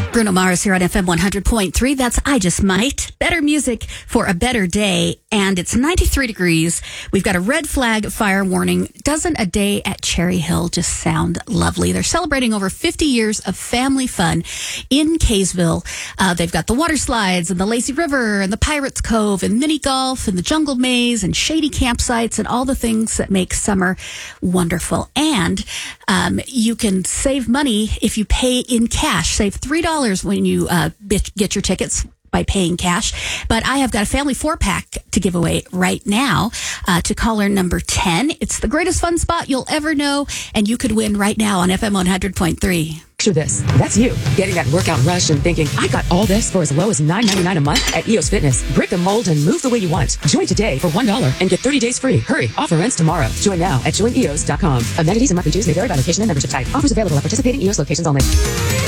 Bruno Mars here on FM 100.3. That's I Just Might. Better music for a better day. And it's 93 degrees. We've got a red flag fire warning. Doesn't a day at Cherry Hill just sound lovely? They're celebrating over 50 years of family fun in Kaysville. They've got the water slides and the lazy river and the Pirates Cove and mini golf and the jungle maze and shady campsites and all the things that make summer wonderful. And you can save money if you pay in cash. Save $3 when you get your tickets by paying cash. But I have got a family 4-pack to give away right now to caller number 10. It's the greatest fun spot you'll ever know, and you could win right now on FM 100.3. Picture this. That's you, getting that workout rush and thinking, I got all this for as low as $9.99 a month at EOS Fitness. Break the mold and move the way you want. Join today for $1 and get 30 days free. Hurry, offer ends tomorrow. Join now at joineos.com. Amenities and monthly dues may vary by location and membership type. Offers available at participating EOS locations only.